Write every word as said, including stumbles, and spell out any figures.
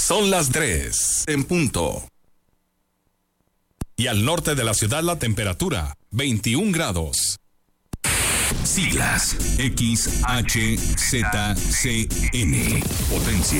Son las tres en punto. Y al norte de la ciudad la temperatura, veintiún grados. Siglas X H Z C N. Potencia